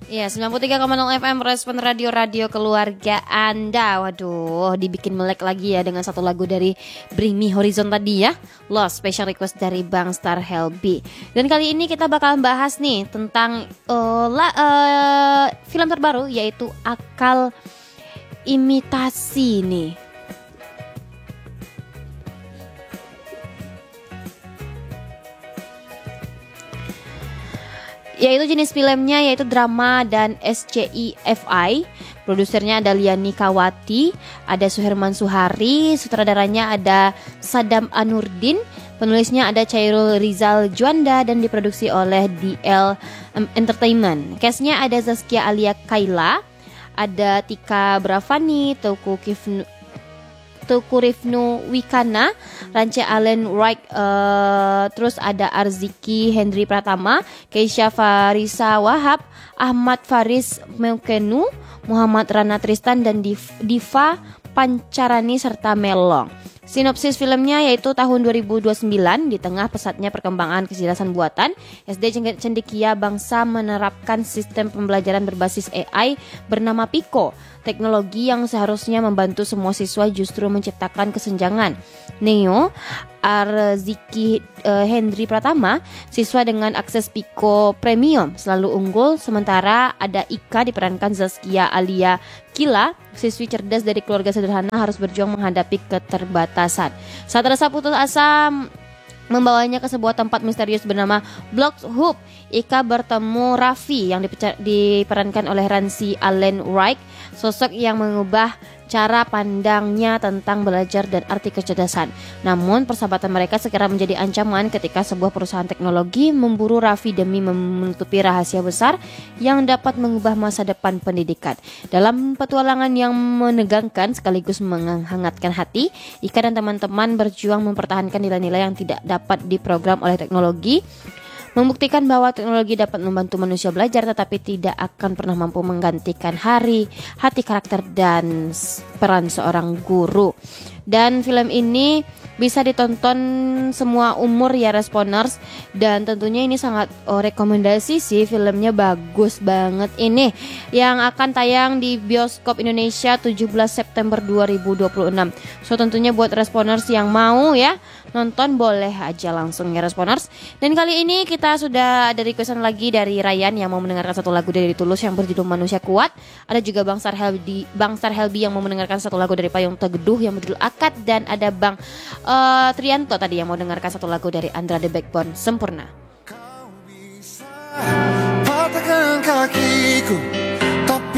Ya, 93,0 FM Respon Radio keluarga Anda. Waduh, dibikin melek lagi ya dengan satu lagu dari Bring Me Horizon tadi ya. Lost special request dari Bang Star Helby. Dan kali ini kita bakalan bahas nih tentang film terbaru yaitu Akal Imitasi nih. Yaitu jenis filmnya yaitu drama dan SCIFI. Produsernya ada Liani Kawati, ada Suherman Suhari, sutradaranya ada Sadam Anurdin, penulisnya ada Chairul Rizal Juanda dan diproduksi oleh DL Entertainment. Castnya ada Zaskia Alia Kaila, ada Tika Bravani, Tuku Rifnu Wikana, Rance Allen Wright, terus ada Arziki Hendri Pratama, Keisha Farisa Wahab, Ahmad Faris Meukenu, Muhammad Rana Tristan dan Diva Pancarani serta Melong. Sinopsis filmnya yaitu tahun 2029 di tengah pesatnya perkembangan kecerdasan buatan, SD Cendekia Bangsa menerapkan sistem pembelajaran berbasis AI bernama Pico. Teknologi yang seharusnya membantu semua siswa justru menciptakan kesenjangan. Neo Arziki Hendri Pratama, siswa dengan akses Pico Premium, selalu unggul, sementara ada Ika diperankan Zaskia Alia Kila, siswi cerdas dari keluarga sederhana harus berjuang menghadapi keterbatasan. Saat rasa putus asa membawanya ke sebuah tempat misterius bernama Block Hoop, Ika bertemu Raffi yang diperankan oleh Rancy Allen Wright, sosok yang mengubah cara pandangnya tentang belajar dan arti kecerdasan. Namun persahabatan mereka segera menjadi ancaman ketika sebuah perusahaan teknologi memburu Raffi demi menutupi rahasia besar yang dapat mengubah masa depan pendidikan. Dalam petualangan yang menegangkan sekaligus menghangatkan hati, Ika dan teman-teman berjuang mempertahankan nilai-nilai yang tidak dapat diprogram oleh teknologi, membuktikan bahwa teknologi dapat membantu manusia belajar tetapi tidak akan pernah mampu menggantikan hati karakter dan peran seorang guru. Dan film ini bisa ditonton semua umur ya Responers, dan tentunya ini sangat rekomendasi sih, filmnya bagus banget ini, yang akan tayang di bioskop Indonesia 17 September 2026. So tentunya buat Responers yang mau ya nonton boleh aja langsung ya Responers. Dan kali ini kita sudah ada requestan lagi dari Ryan yang mau mendengarkan satu lagu dari Tulus yang berjudul Manusia Kuat. Ada juga Bang Star Helby yang mau mendengarkan satu lagu dari Payung Teduh yang berjudul Akad, dan ada Bang Trianto tadi yang mau dengarkan satu lagu dari Andra The Backbone, Sempurna. Kau bisa patahkan kakiku